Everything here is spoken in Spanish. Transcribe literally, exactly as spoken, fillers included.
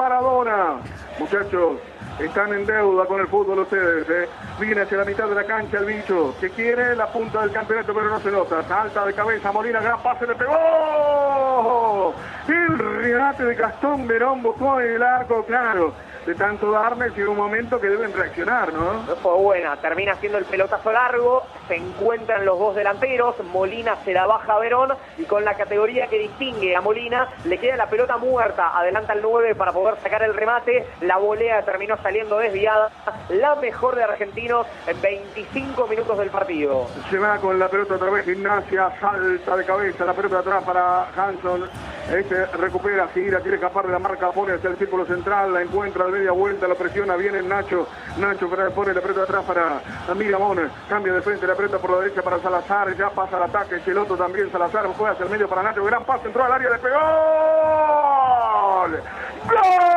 Maradona. Muchachos, están en deuda con el fútbol ustedes, ¿eh? Viene hacia la mitad de la cancha el bicho, que quiere la punta del campeonato, pero no se nota. Salta de cabeza, Molina, gran pase, le pegó. El remate de Gastón Verón buscó en el arco, claro. De tanto darme, llega un momento que deben reaccionar, ¿no? No fue buena, termina haciendo el pelotazo largo, se encuentran los dos delanteros, Molina se la baja a Verón y con la categoría que distingue a Molina, le queda la pelota muerta, adelanta el nueve para poder sacar el remate, la volea terminó saliendo desviada, la mejor de Argentinos en veinticinco minutos del partido. Se va con la pelota otra vez, Gimnasia, salta de cabeza, la pelota atrás para Hanson, este recupera, gira, quiere escapar de la marca, pone hacia el círculo central, la encuentra de media vuelta, la presiona, viene Nacho, Nacho pone la pelota atrás para Miramón, cambia de frente la pelota por la derecha para Salazar, ya pasa al ataque, Cheloto también, Salazar juega hacia el medio para Nacho, gran pase, entró al área, le pegó. ¡Gol!